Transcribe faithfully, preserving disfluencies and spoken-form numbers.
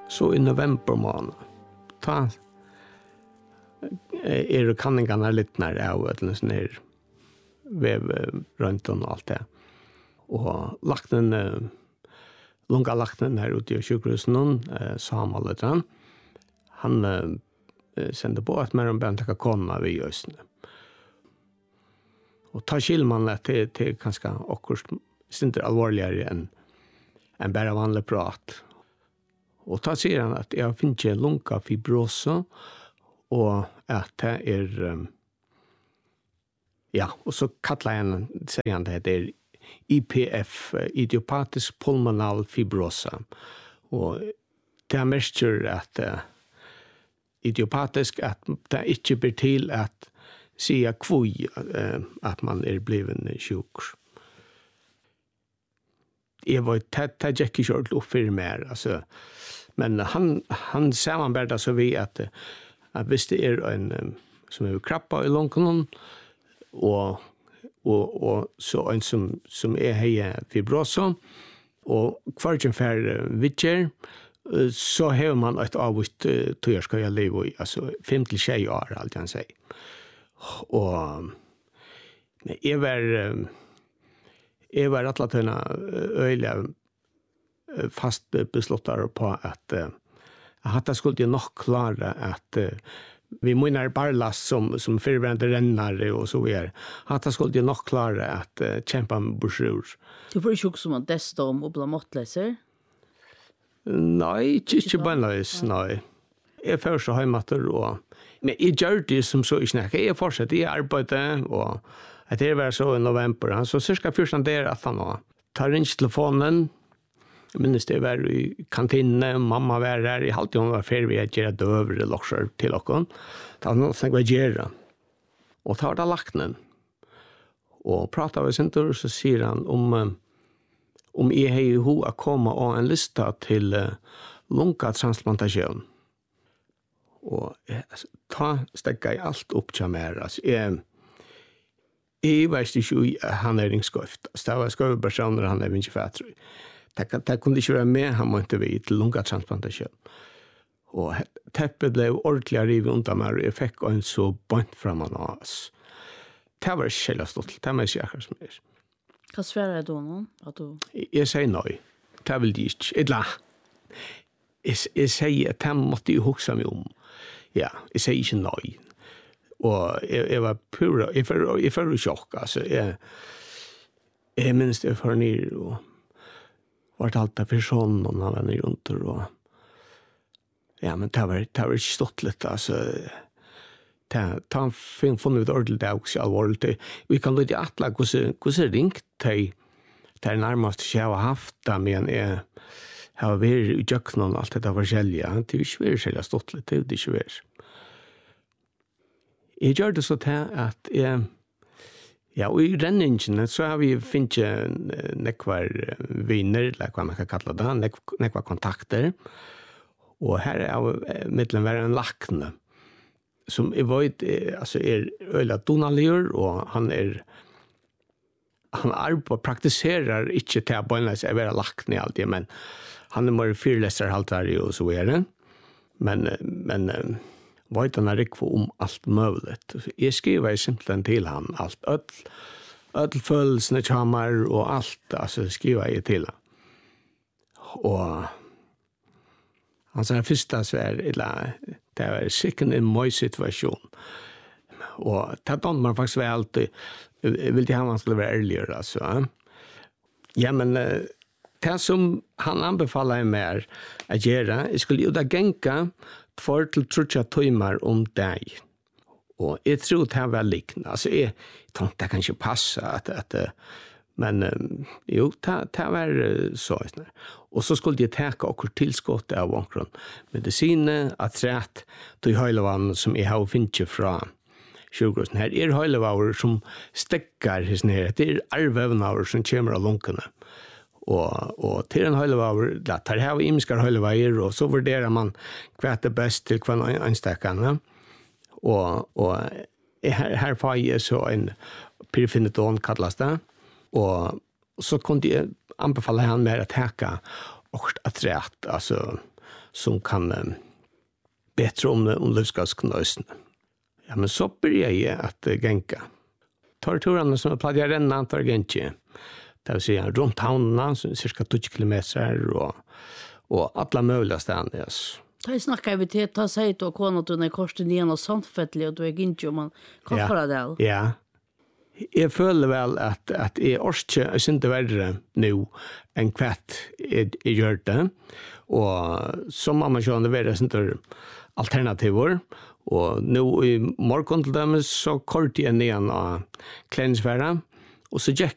Så i november måned, ta er det kanningarna litt nær av et eller sånn her vevrønten og alt det. Og lagt den, lunga lagt den her ute i sjukhusen, eh, Samuel Letran, han eh, sendte på at mer om bøn takka kona vi i Østene. Og ta skilman til, til ganske akkurat stinter alvorligere enn en bare vanlig prat. Og ta sier han at jeg finner ikke lunga fibrosa, og at det er, um, ja, og så kallar han, sier han det, det er I P F, idiopatisk pulmonal fibrosa. Og det er mest at uh, idiopatisk, at det ikke blir til at sier kvui uh, at man er bliven sjuk. Jeg var tett, det gikk ikke ordentlig opp for mer, altså. Men han, han samarbeider så vi at, at hvis det er en um, som er krabba i lungen, og, og, og så en som, som er hei fibrosa, og kvartjen for vidger, så har man et avvitt uh, tøyerskøy av liv, altså fem til tjei år, alt jeg sier. Og jeg var, jeg var rett og slett øyelig fast besluttet på at uh, at det skulle nok klare at uh, vi munner barlast som, som fyrbrände rennare og så videre, at det skulle nok klare at uh, kjempe med bursur. Du får ikke som at desta om å bli måttleser? Nei, ikke, ikke bønnløs, nei. Jeg først så heimater, og men jeg gjør det som så ikke nekker. Jeg fortsetter i arbeidet, og at det var så i november, så cirka første der at han tar inn telefonen. Jeg minnes det var i kantinen, mamma var der, jeg halte hun var ferdig ved å gjøre døvere lokser til dere. Det var noe som jeg gjøre. Og tar da lagt den. Og prater vi sin tur, så sier han om, om jeg har i ho å komme av en liste til uh, lungatransplantasjon. Og altså, ta stekker jeg alt opp til meg. Altså, jeg, jeg vet ikke han er ringskøft. Det var skøvepersoner, han er ikke fattig. Det, det kunne ikke være med, han måtte vi til lungatransplantasjon. Og teppet ble ordentlig rivet undan meg, og jeg fikk en så bønt frem av oss. Det var ikke stått, det var ikke akkurat som er. Hva svarer du nå? Du... Jeg, jeg sier nei, det vil de ikke. Etla, jeg, jeg sier at det måtte jeg huske meg om. Ja, jeg sier ikke nei. Og jeg, jeg var pura, jeg var jo sjokk, altså. Jeg, jeg minns det for nere, og vart alt det for sånn, og han var nere rundt, og ja, men det var, det var ikke stått litt, altså. Det har funnet ut ordentlig, det er også alvorlig. Vi kan lytte atle, hvordan ringt til det nærmest ikke jeg har haft det, men jeg har vært i døkken og alt dette forskjellige. Det er ikke vært selv stått litt, det er ikke vært. Jeg gjør det så til at jeg, ja, og i renningen så har vi finnet nekvar viner, eller hva man kan kalle det, nek, nekvar kontakter. Og her er mittelen være en lakne, som jeg vet, altså er øyla donalier, og han er, han arbeider, praktiserer ikke til å bønne seg å være lakne alltid, men han er mer fyrleserhaltere og så er det. Men, men vet han er ikke om alt mulig. Jeg skriver simpelthen til han alt. Ødel, ødel følelsene kommer og alt, altså skriver jeg til han. Og han sa første svar, eller det var sikkert en møy situasjon. Og det hadde man faktisk vært alltid, jeg ville ha man skulle være ærligere, altså. Ja, men det som han anbefaler meg å gjøre, jeg skulle jo da genka tvær til trutja tøymer om deg. Og jeg tror det var liknende. Altså, jeg tenkte det kan ikke passe, at, at, men jo, det, det var så. Og så skulle jeg teke okkur tilskott av okkur medisine, atret, til høylevann som jeg har finnet fra sjukhusen. Her er høylevann som stekker her, det er arvevnaver som kommer av lunkene. Og, og til en høylevann, da tar jeg av imiskar høyleveier, og så vurderer man hva er det best til hver anstekkene. Og, og her, her får jeg så en pyrfineton, kallas det, og så kunne jeg anbefale han mer å teka og atret, altså som kan um, bättre om, om livskapsknøsene. Ja, men så börjar jag att uh, gänka. Tar turarna som jag plattade renna, tar gänka. Det vill säga runt havnarna, cirka tjugo kilometer och, och alla möjliga ställen. Yes. Ta snackar vi till, ta sig till kona du när korsten igen och sandfettlig och du är inte om man kan föra det. Ja. Jag føler vel at, at jeg orsker er ikke verre nå enn kvart jeg, jeg gjør det. Og så må man kjønne være sånne alternativer. Og nå i morgen til dem så kort jeg ned av Klensfæra. Og så gikk